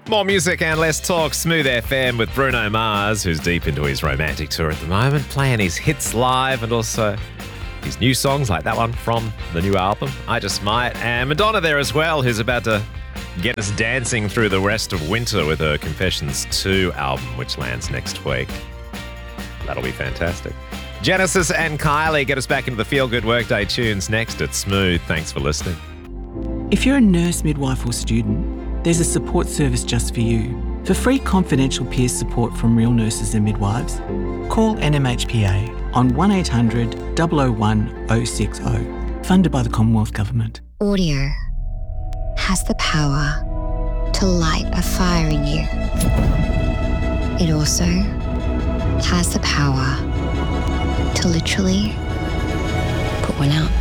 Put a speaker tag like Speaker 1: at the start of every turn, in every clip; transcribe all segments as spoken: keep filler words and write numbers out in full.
Speaker 1: More music and less talk. Smooth F M with Bruno Mars, who's deep into his romantic tour at the moment, playing his hits live and also his new songs like that one from the new album, I Just Might. And Madonna there as well, who's about to get us dancing through the rest of winter with her Confessions two album, which lands next week. That'll be fantastic. Genesis and Kylie get us back into the Feel Good Workday tunes next at Smooth. Thanks for listening.
Speaker 2: If you're a nurse, midwife or student, there's a support service just for you. For free confidential peer support from real nurses and midwives, call N M H P A on one eight hundred, double oh one, oh six oh, funded by the Commonwealth Government.
Speaker 3: Audio has the power to light a fire in you. It also has the power to literally put one out.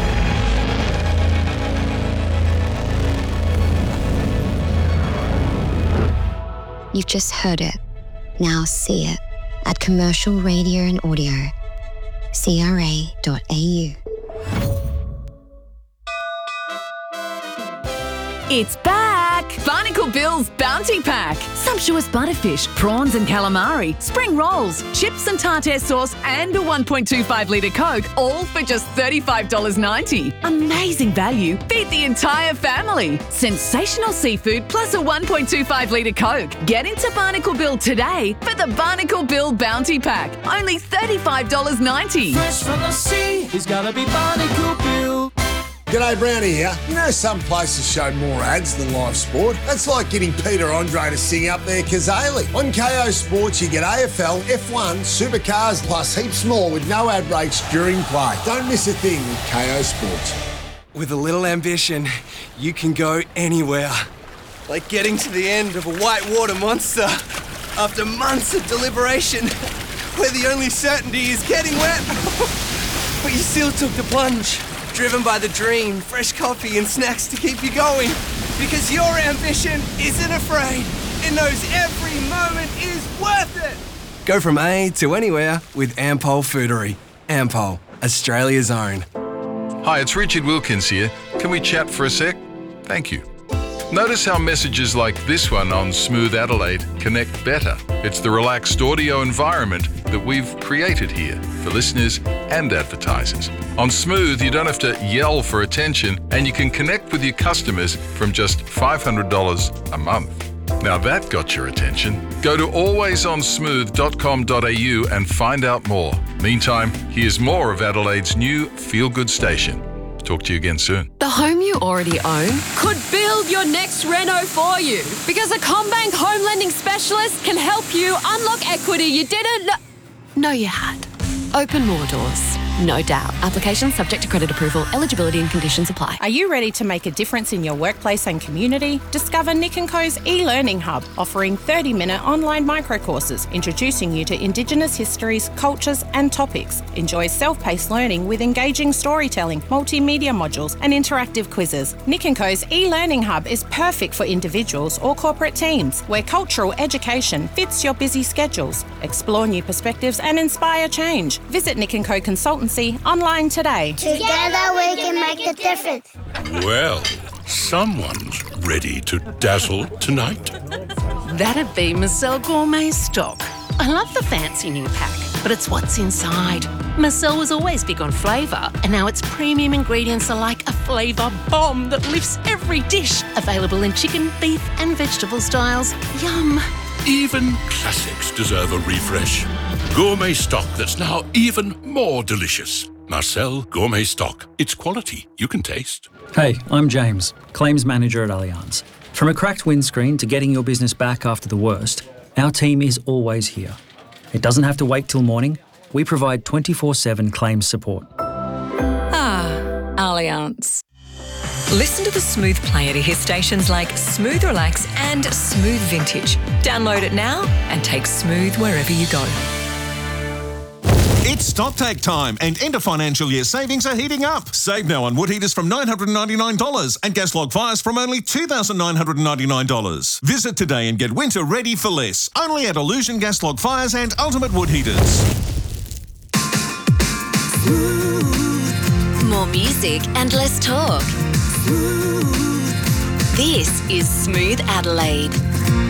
Speaker 3: You've just heard it. Now see it at Commercial Radio and Audio, c r a dot a u.
Speaker 4: It's back! Barnacle Bill's Bounty Pack. Sumptuous butterfish, prawns and calamari, spring rolls, chips and tartare sauce and a one point two five litre Coke, all for just thirty-five dollars ninety. Amazing value. Feed the entire family. Sensational seafood plus a one point two five litre Coke. Get into Barnacle Bill today for the Barnacle Bill Bounty Pack. Only thirty-five dollars ninety.
Speaker 5: Fresh from the sea, it's gotta be Barnacle Bill.
Speaker 6: G'day, Brownie here. You know some places show more ads than live sport? That's like getting Peter Andre to sing up their Kazali. On K O Sports, you get A F L, F one, supercars, plus heaps more with no ad breaks during play. Don't miss a thing with K O Sports.
Speaker 7: With a little ambition, you can go anywhere. Like getting to the end of a whitewater monster after months of deliberation, where the only certainty is getting wet. But you still took the plunge. Driven by the dream, fresh coffee and snacks to keep you going. Because your ambition isn't afraid. It knows every moment is worth it. Go from A to anywhere with Ampol Foodery. Ampol, Australia's own.
Speaker 8: Hi, it's Richard Wilkins here. Can we chat for a sec? Thank you. Notice how messages like this one on Smooth Adelaide connect better. It's the relaxed audio environment that we've created here for listeners and advertisers. On Smooth, you don't have to yell for attention and you can connect with your customers from just five hundred dollars a month. Now that got your attention. Go to always on smooth dot com dot a u and find out more. Meantime, here's more of Adelaide's new feel-good station. Talk to you again soon.
Speaker 9: The home you already own could build your next reno for you, because a CommBank home lending specialist can help you unlock equity you didn't know, know you had. Open more doors, no doubt. Application subject to credit approval. Eligibility and conditions apply.
Speaker 10: Are you ready to make a difference in your workplace and community? Discover Nick and Co's e-learning hub, offering thirty-minute online microcourses introducing you to Indigenous histories, cultures and topics. Enjoy self-paced learning with engaging storytelling, multimedia modules and interactive quizzes. Nick and Co's e-learning hub is perfect for individuals or corporate teams, where cultural education fits your busy schedules. Explore new perspectives and inspire change. Visit Nick and Co Consultancy online today.
Speaker 11: Together we can make a difference.
Speaker 12: Well, someone's ready to dazzle tonight.
Speaker 13: That'd be Marcel Gourmet Stock. I love the fancy new pack, but it's what's inside. Marcel was always big on flavour, and now its premium ingredients are like a flavour bomb that lifts every dish. Available in chicken, beef and vegetable styles. Yum.
Speaker 12: Even classics deserve a refresh. Gourmet stock that's now even more delicious. Marcel Gourmet Stock. It's quality you can taste.
Speaker 14: Hey, I'm James, Claims Manager at Allianz. From a cracked windscreen to getting your business back after the worst, our team is always here. It doesn't have to wait till morning. We provide twenty-four seven claims support.
Speaker 15: Ah, Allianz. Listen to the Smooth player to hear stations like Smooth Relax and Smooth Vintage. Download it now and take Smooth wherever you go.
Speaker 16: It's stocktake time and end of financial year savings are heating up. Save now on wood heaters from nine hundred ninety-nine dollars and gas log fires from only two thousand nine hundred ninety-nine dollars. Visit today and get winter ready for less. Only at Illusion Gas Log Fires and Ultimate Wood Heaters.
Speaker 17: More music and less talk. This is Smooth Adelaide.